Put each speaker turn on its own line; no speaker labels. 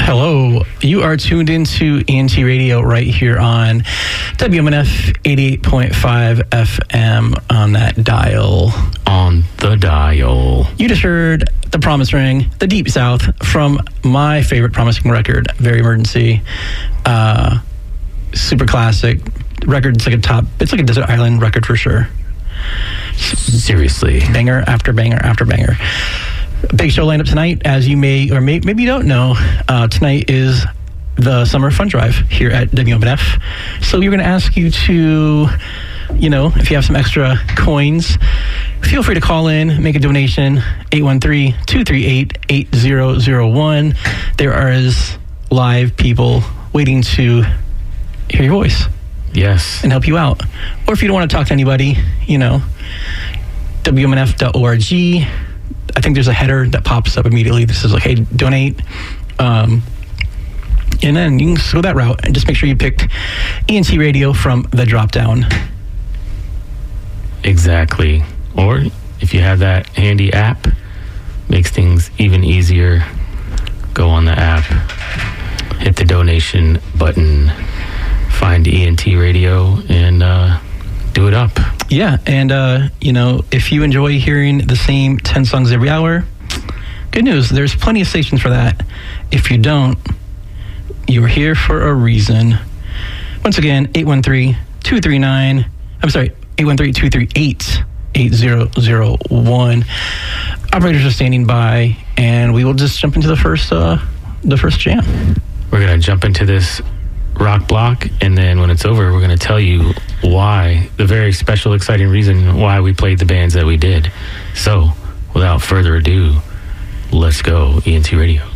Hello, you are tuned into ENT Radio right here on WMNF 88.5 FM on that dial.
On the dial.
You just heard The Promise Ring, The Deep South, from my favorite promising record, Very Emergency. Super classic record. It's like a desert island record for sure.
Seriously.
Banger after banger after banger. Big show lineup tonight, as you may or maybe you don't know. Tonight is the Summer Fun Drive here at WMNF. So we're going to ask you to, if you have some extra coins, feel free to call in, make a donation, 813-238-8001. There is live people waiting to hear your voice.
Yes.
And help you out. Or if you don't want to talk to anybody, WMNF.org. I think there's a header that pops up immediately. This is like, hey, donate. And then you can go that route and just make sure you picked ENT Radio from the drop-down.
Exactly. Or if you have that handy app, makes things even easier. Go on the app, hit the donation button, find ENT Radio, and do it up.
Yeah, and, if you enjoy hearing the same 10 songs every hour, good news, there's plenty of stations for that. If you don't, you're here for a reason. Once again, 813-238-8001. Operators are standing by, and we will just jump into the first jam.
We're going to jump into this rock block, and then when it's over, we're going to tell you why, the very special, exciting reason why we played the bands that we did. So, without further ado, let's go, ENT Radio.